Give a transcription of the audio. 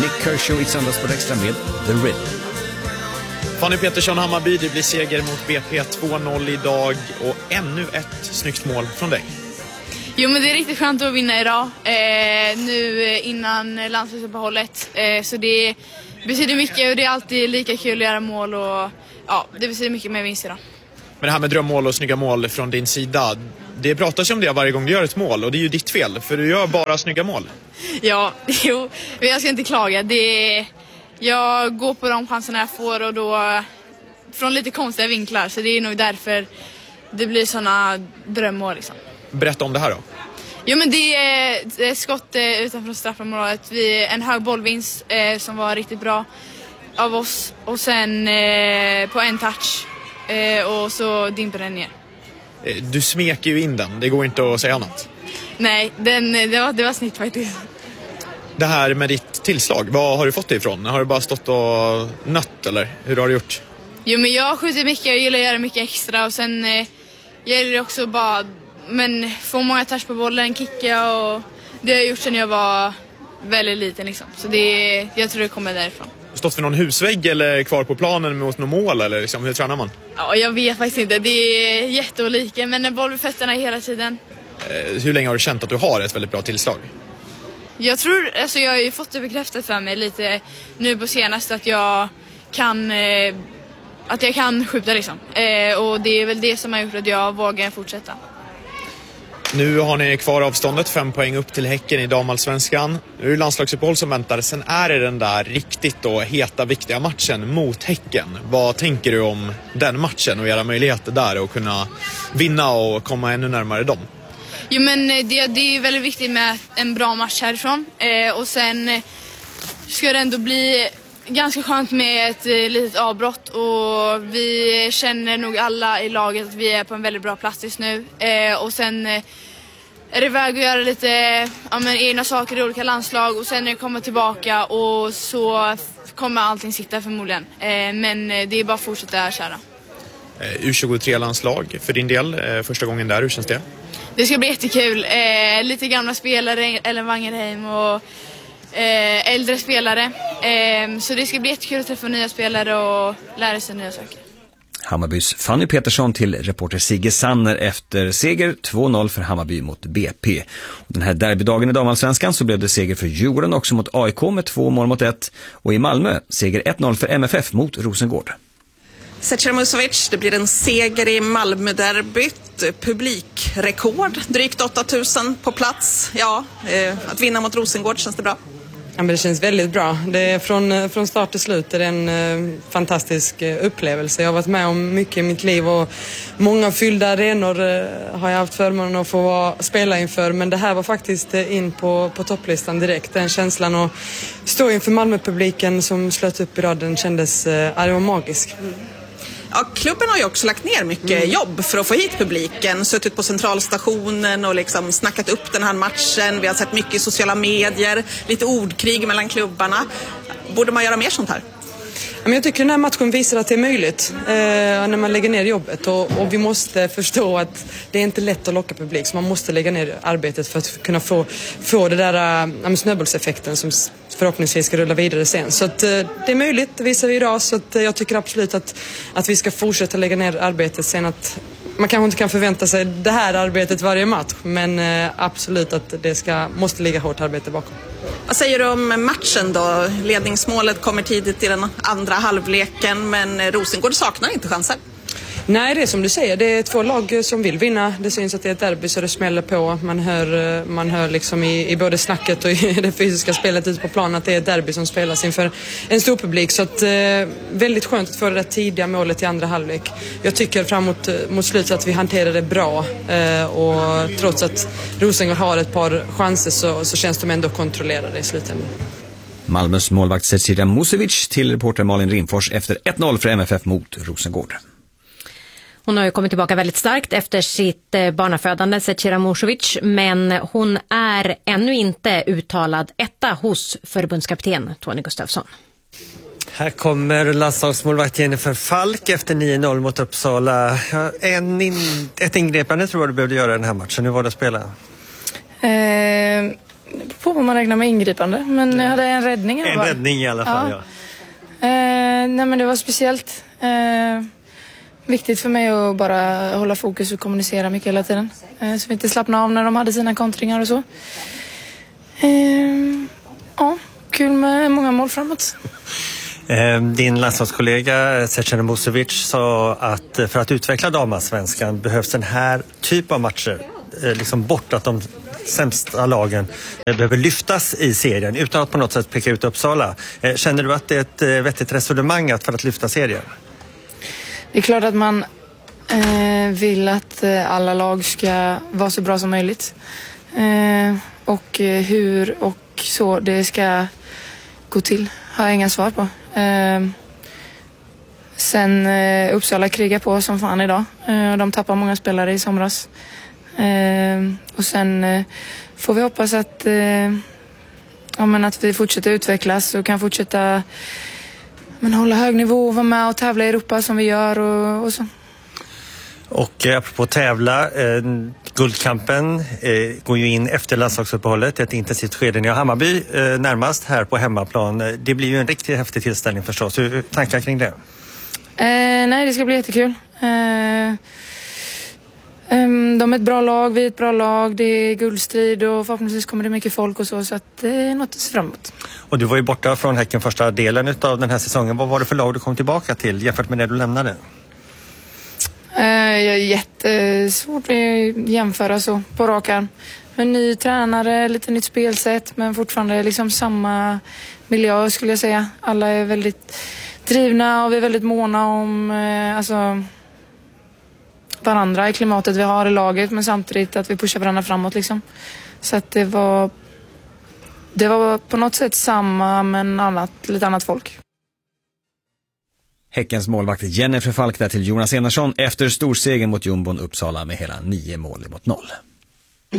Nick Kershaw i söndags på Extra med The Rhythm. Fanny Petersson, Hammarby, det blir seger mot BP 2-0 idag och ännu ett snyggt mål från dig. Jo, men det är riktigt skönt att vinna idag, nu innan landslagsuppehållet, så det betyder mycket och det är alltid lika kul att göra mål och ja, det betyder mycket med vinst idag. Men det här med drömmål och snygga mål från din sida, det pratas ju om det varje gång du gör ett mål och det är ju ditt fel, för du gör bara snygga mål. Ja, jo, men jag ska inte klaga. Jag går på de chanserna jag får och då från lite konstiga vinklar, så det är nog därför det blir såna drömmål liksom. Berätta om det här då. Jo, men det är skott utanför straffområdet. En hög bollvinst som var riktigt bra av oss. Och sen på en touch och så dimper den ner. Du smeker ju in den, det går inte att säga annat. Nej, det var snitt faktiskt. Det här med ditt tillslag, vad har du fått det ifrån? Har du bara stått och nött eller hur har du gjort? Jo, men jag skjuter mycket, jag gillar att göra mycket extra och sen gäller det också bara få många touch på bollen, kicka och det har jag gjort sedan jag var väldigt liten liksom. Så jag tror det kommer därifrån. Stått för någon husvägg eller kvar på planen mot något mål eller liksom, hur tränar man? Ja, jag vet faktiskt inte, det är jätteolika, men en boll vid fötterna hela tiden. Hur länge har du känt att du har ett väldigt bra tillslag? Jag tror, alltså jag har ju fått det bekräftat för mig lite nu på senast att jag kan skjuta liksom. Och det är väl det som har gjort att jag vågar fortsätta. Nu har ni kvar avståndet, 5 poäng upp till Häcken i damallsvenskan. Nu är det landslagsuppehåll som väntar. Sen är det den där riktigt då heta, viktiga matchen mot Häcken. Vad tänker du om den matchen och era möjligheter där att kunna vinna och komma ännu närmare dem? Jo, men det är väldigt viktigt med en bra match härifrån. Och sen ska det ändå bli ganska skönt med ett litet avbrott. Och vi känner nog alla i laget att vi är på en väldigt bra plats just nu. Och sen är det väg att göra lite egna saker i olika landslag. Och sen när jag kommer tillbaka och så kommer allting sitta förmodligen. Men det är bara att fortsätta köra. U23-landslag för din del, första gången där, hur känns det? Det ska bli jättekul. Lite gamla spelare, Ellen Wangerheim och äldre spelare. Så det ska bli jättekul att träffa nya spelare och lära sig nya saker. Hammarbys Fanny Petersson till reporter Sigge Sanner efter seger 2-0 för Hammarby mot BP. Den här derbydagen i damallsvenskan så blev det seger för Djurgården också mot AIK med 2-1. Och i Malmö seger 1-0 för MFF mot Rosengård. Zecira Musovic, det blir en seger i Malmö-derbyt. Publikrekord, drygt 8000 på plats. Ja, att vinna mot Rosengård, känns det bra? Ja, men det känns väldigt bra. Det är från start till slut är det en fantastisk upplevelse. Jag har varit med om mycket i mitt liv och många fyllda arenor har jag haft förmånen att få spela inför. Men det här var faktiskt in på topplistan direkt. Den känslan att stå inför Malmö-publiken som slöt upp i raden kändes, det var magisk. Ja, klubben har ju också lagt ner mycket jobb för att få hit publiken. Suttit på centralstationen och liksom snackat upp den här matchen. Vi har sett mycket i sociala medier, lite ordkrig mellan klubbarna. Borde man göra mer sånt här? Men jag tycker den här matchen visar att det är möjligt när man lägger ner jobbet och vi måste förstå att det är inte lätt att locka publik, så man måste lägga ner arbetet för att kunna få det där snöbollseffekten som förhoppningsvis ska rulla vidare sen. Så att, det är möjligt, det visar vi idag, så att, jag tycker absolut att vi ska fortsätta lägga ner arbetet sen. Att man kanske inte kan förvänta sig det här arbetet varje match, men absolut att det måste ligga hårt arbete bakom. Vad säger du om matchen då? Ledningsmålet kommer tidigt i den andra halvleken, men Rosengård saknar inte chanser. Nej, det är som du säger. Det är två lag som vill vinna. Det syns att det är ett derby så det smäller på. Man hör liksom i både snacket och i det fysiska spelet ut på planen att det är ett derby som spelas inför en stor publik. Så att, väldigt skönt att få det där tidiga målet i andra halvlek. Jag tycker framåt mot slutet att vi hanterar det bra. Och trots att Rosengård har ett par chanser så känns de ändå kontrollerade i slutändan. Malmös målvakt Zecira Musovic till reporter Malin Rimfors efter 1-0 för MFF mot Rosengård. Hon har ju kommit tillbaka väldigt starkt efter sitt barnafödande, Zecira Musovic, men hon är ännu inte uttalad etta hos förbundskapten Tony Gustafsson. Här kommer landslagsmålvakt Jennifer Falk efter 9-0 mot Uppsala. Ett ingripande tror jag du behövde göra i den här matchen. Hur var det att spela? På vad man räknar med ingripande. Men jag hade en räddning. En räddning i alla fall, ja. Nej, men det var speciellt. Viktigt för mig att bara hålla fokus och kommunicera mycket hela tiden. Så vi inte slappna av när de hade sina kontringar och så. Ja, kul med många mål framåt. Din landslagskollega Zecira Musovic sa att för att utveckla damallsvenskan behövs den här typ av matcher. Liksom bort att de sämsta lagen behöver lyftas i serien utan att på något sätt peka ut Uppsala. Känner du att det är ett vettigt resonemang för att lyfta serien? Det är klart att man vill att alla lag ska vara så bra som möjligt. Och hur och så det ska gå till har jag inga svar på. Sen Uppsala krigar på som fan idag. De tappar många spelare i somras. Och sen får vi hoppas att vi fortsätter utvecklas och kan fortsätta hålla hög nivå och vara med och tävla i Europa som vi gör och så. Och apropå tävla, guldkampen går ju in efter landslagsuppehållet, ett intensivt skede i Hammarby närmast här på hemmaplan. Det blir ju en riktigt häftig tillställning förstås. Hur tankar kring det? Nej, det ska bli jättekul. De är ett bra lag, vi är ett bra lag, det är guldstrid och förhoppningsvis kommer det mycket folk och så att det är något att se fram emot. Och du var ju borta från Häcken första delen av den här säsongen. Vad var det för lag du kom tillbaka till jämfört med det du lämnade? Jag är jättesvårt att jämföra så på rak arm. En ny tränare, lite nytt spelsätt men fortfarande liksom samma miljö skulle jag säga. Alla är väldigt drivna och vi är väldigt måna om varandra i klimatet vi har i laget men samtidigt att vi pushar varandra framåt liksom. Så att det var på något sätt samma men lite annat folk. Häckens målvakt Jennifer Falk där till Jonas Enarsson efter storsegen mot Jumbon Uppsala med hela 9 mål mot 0.